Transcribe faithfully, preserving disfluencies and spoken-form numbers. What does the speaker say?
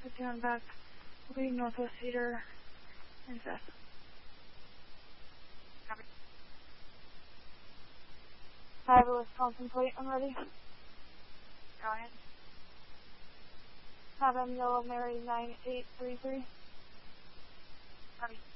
fifty-one back, leading Northwest Cedar, and south. Copy. I have a Wisconsin plate, I'm ready. Go ahead. Have M Yellow Mary nine eight three three. Copy.